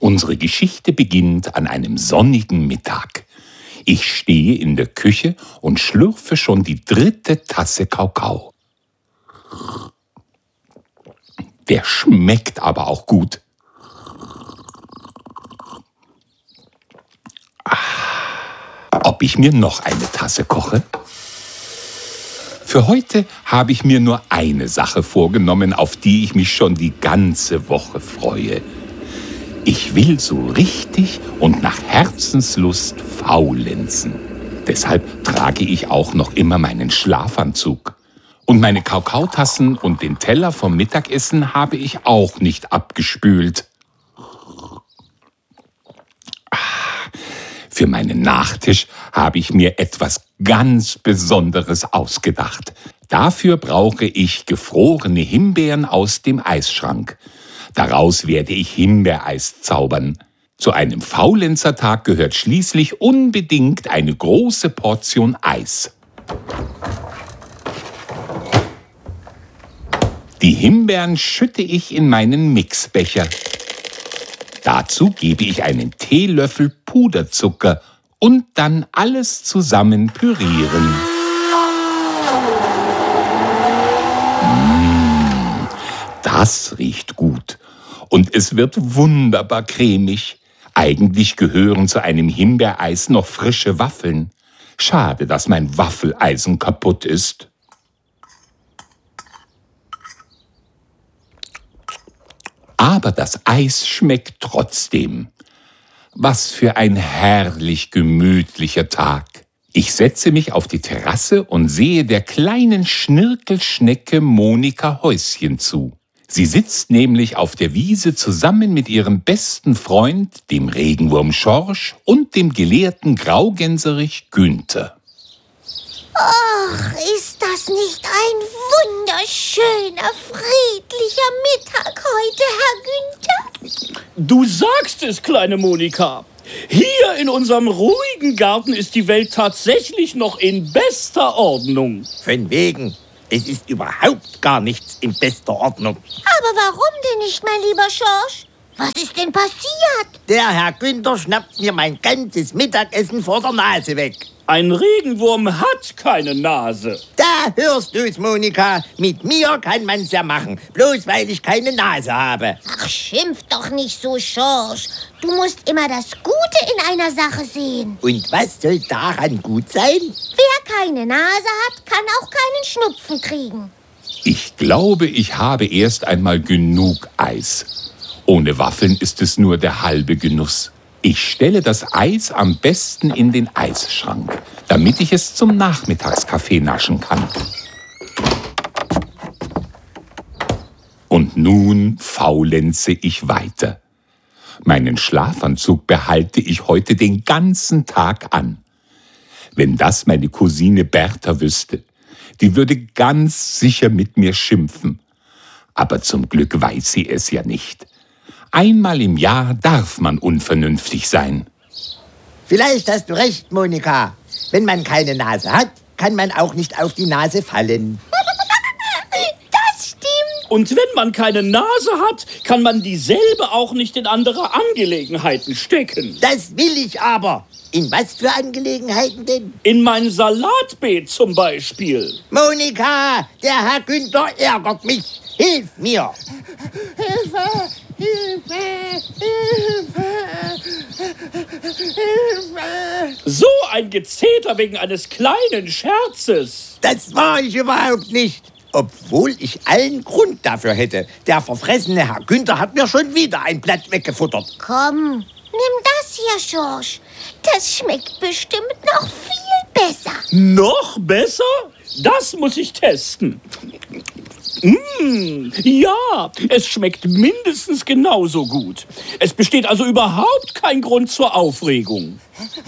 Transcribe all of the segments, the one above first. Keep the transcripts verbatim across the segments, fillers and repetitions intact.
Unsere Geschichte beginnt an einem sonnigen Mittag. Ich stehe in der Küche und schlürfe schon die dritte Tasse Kakao. Der schmeckt aber auch gut. Ob ich mir noch eine Tasse koche? Für heute habe ich mir nur eine Sache vorgenommen, auf die ich mich schon die ganze Woche freue. Ich will so richtig und nach Herzenslust faulenzen. Deshalb trage ich auch noch immer meinen Schlafanzug. Und meine Kakaotassen und den Teller vom Mittagessen habe ich auch nicht abgespült. Für meinen Nachtisch habe ich mir etwas ganz Besonderes ausgedacht. Dafür brauche ich gefrorene Himbeeren aus dem Eisschrank. Daraus werde ich Himbeereis zaubern. Zu einem Faulenzertag gehört schließlich unbedingt eine große Portion Eis. Die Himbeeren schütte ich in meinen Mixbecher. Dazu gebe ich einen Teelöffel Puderzucker und dann alles zusammen pürieren. Mmh, das riecht gut und es wird wunderbar cremig. Eigentlich gehören zu einem Himbeereis noch frische Waffeln. Schade, dass mein Waffeleisen kaputt ist. Aber das Eis schmeckt trotzdem. Was für ein herrlich gemütlicher Tag. Ich setze mich auf die Terrasse und sehe der kleinen Schnirkelschnecke Monika Häuschen zu. Sie sitzt nämlich auf der Wiese zusammen mit ihrem besten Freund, dem Regenwurm Schorsch und dem gelehrten Graugänserich Günther. Ach, ist das nicht ein wunderschöner, friedlicher Mittag heute, Herr Günther? Du sagst es, kleine Monika. Hier in unserem ruhigen Garten ist die Welt tatsächlich noch in bester Ordnung. Von wegen. Es ist überhaupt gar nichts in bester Ordnung. Aber warum denn nicht, mein lieber Schorsch? Was ist denn passiert? Der Herr Günther schnappt mir mein ganzes Mittagessen vor der Nase weg. Ein Regenwurm hat keine Nase. Da hörst du's, Monika. Mit mir kann man's ja machen, bloß weil ich keine Nase habe. Ach, schimpf doch nicht so, Schorsch. Du musst immer das Gute in einer Sache sehen. Und was soll daran gut sein? Wer keine Nase hat, kann auch keinen Schnupfen kriegen. Ich glaube, ich habe erst einmal genug Eis. Ohne Waffeln ist es nur der halbe Genuss. Ich stelle das Eis am besten in den Eisschrank, damit ich es zum Nachmittagskaffee naschen kann. Und nun faulenze ich weiter. Meinen Schlafanzug behalte ich heute den ganzen Tag an. Wenn das meine Cousine Bertha wüsste, die würde ganz sicher mit mir schimpfen. Aber zum Glück weiß sie es ja nicht. Einmal im Jahr darf man unvernünftig sein. Vielleicht hast du recht, Monika. Wenn man keine Nase hat, kann man auch nicht auf die Nase fallen. Das stimmt. Und wenn man keine Nase hat, kann man dieselbe auch nicht in andere Angelegenheiten stecken. Das will ich aber. In was für Angelegenheiten denn? In mein Salatbeet zum Beispiel. Monika, der Herr Günther ärgert mich. Hilf mir. Hilfe! Hilfe! Hilfe! Hilfe! So ein Gezeter wegen eines kleinen Scherzes. Das war ich überhaupt nicht. Obwohl ich allen Grund dafür hätte. Der verfressene Herr Günther hat mir schon wieder ein Blatt weggefuttert. Komm, nimm das hier, Schorsch. Das schmeckt bestimmt noch viel besser. Noch besser? Das muss ich testen. Mmh, ja, es schmeckt mindestens genauso gut. Es besteht also überhaupt kein Grund zur Aufregung.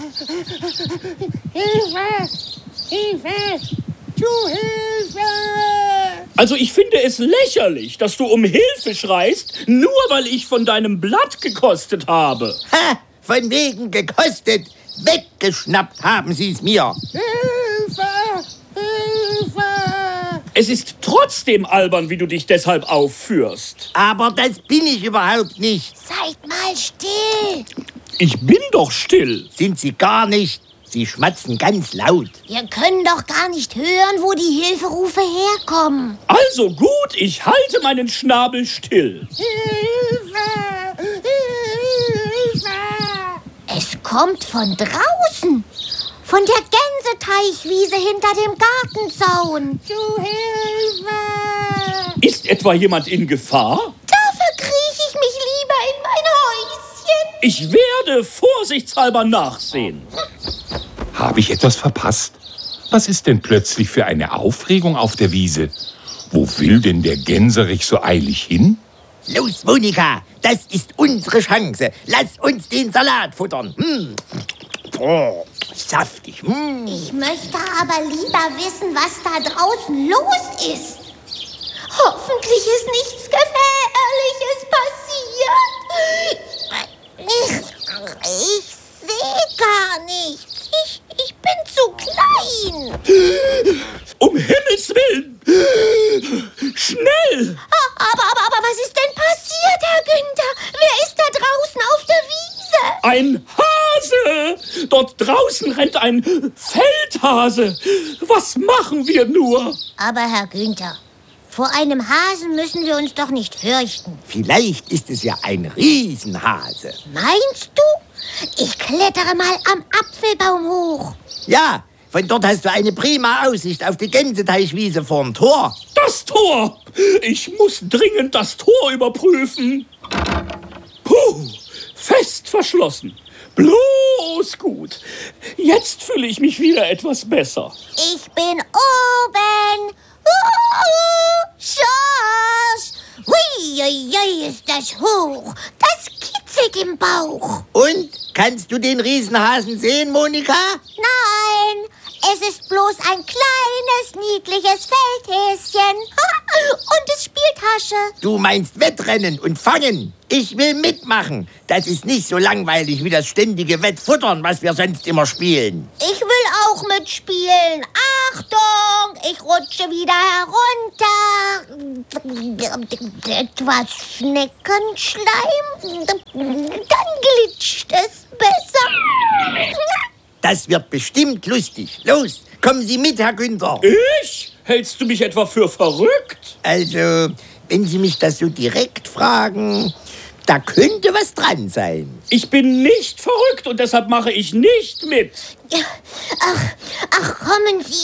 Hilfe! Hilfe! Zu Hilfe! Also ich finde es lächerlich, dass du um Hilfe schreist, nur weil ich von deinem Blatt gekostet habe. Ha, von wegen gekostet. Weggeschnappt haben sie es mir. Hilfe! Hilfe! Es ist trotzdem albern, wie du dich deshalb aufführst. Aber das bin ich überhaupt nicht. Seid mal still. Ich bin doch still. Sind Sie gar nicht. Sie schmatzen ganz laut. Wir können doch gar nicht hören, wo die Hilferufe herkommen. Also gut, ich halte meinen Schnabel still. Hilfe! Hilfe! Es kommt von draußen. Von der Gänseteichwiese hinter dem Gartenzaun. Zu Hilfe! Ist etwa jemand in Gefahr? Da verkrieche ich mich lieber in mein Häuschen. Ich werde vorsichtshalber nachsehen. Habe ich etwas verpasst? Was ist denn plötzlich für eine Aufregung auf der Wiese? Wo will denn der Gänserich so eilig hin? Los, Monika, das ist unsere Chance. Lass uns den Salat futtern. Hm. Oh, saftig. Hm. Ich möchte aber lieber wissen, was da draußen los ist. Hoffentlich ist nichts Gefährliches passiert. Ich, ich sehe gar nichts. Ich, ich bin zu klein. Um Himmels Willen! Schnell! Aber, aber, aber was ist denn passiert, Herr Günther? Wer ist da draußen auf der Wiese? Ein Hase! Dort draußen rennt ein Feldhase. Was machen wir nur? Aber, Herr Günther, vor einem Hasen müssen wir uns doch nicht fürchten. Vielleicht ist es ja ein Riesenhase. Meinst du? Ich klettere mal am Apfelbaum hoch. Ja, von dort hast du eine prima Aussicht auf die Gänseteichwiese vorm Tor. Das Tor! Ich muss dringend das Tor überprüfen. Puh, fest verschlossen. Bloß gut. Jetzt fühle ich mich wieder etwas besser. Ich bin oben. Uh, Schorsch. Ui, ui, ui, ist das hoch. Das kitzelt im Bauch. Und, kannst du den Riesenhasen sehen, Monika? Nein, es ist bloß ein kleines, niedliches Feldhäschen. Und es spielt Hasche. Du meinst Wettrennen und Fangen. Ich will mitmachen. Das ist nicht so langweilig wie das ständige Wettfuttern, was wir sonst immer spielen. Ich will auch mitspielen. Achtung, ich rutsche wieder herunter. Etwas Schneckenschleim. Dann glitscht es besser. Das wird bestimmt lustig. Los, kommen Sie mit, Herr Günther. Ich? Hältst du mich etwa für verrückt? Also, wenn Sie mich das so direkt fragen, da könnte was dran sein. Ich bin nicht verrückt und deshalb mache ich nicht mit. Ach, ach, kommen Sie.